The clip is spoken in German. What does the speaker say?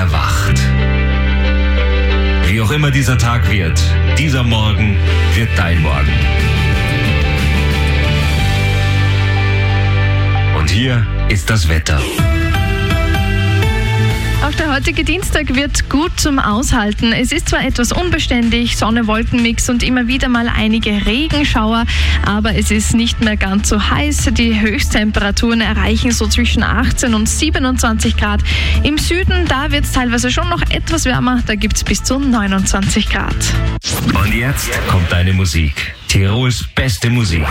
erwacht. Wie auch immer dieser Tag wird, dieser Morgen wird dein Morgen. Und hier ist das Wetter. Auch der heutige Dienstag wird gut zum Aushalten. Es ist zwar etwas unbeständig, Sonne-Wolken-Mix und immer wieder mal einige Regenschauer, aber es ist nicht mehr ganz so heiß. Die Höchsttemperaturen erreichen so zwischen 18 und 27 Grad. Im Süden, da wird es teilweise schon noch etwas wärmer, da gibt es bis zu 29 Grad. Und jetzt kommt deine Musik. Tirols beste Musik.